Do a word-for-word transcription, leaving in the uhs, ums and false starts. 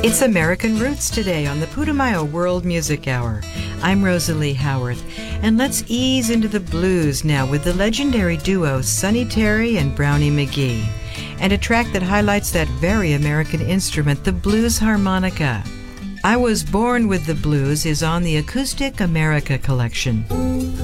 It's American Roots today on the Putumayo World Music Hour. I'm Rosalie Howarth, and let's ease into the blues now with the legendary duo Sonny Terry and Brownie McGhee, and a track that highlights that very American instrument, the blues harmonica. I Was Born with the Blues is on the Acoustic America collection.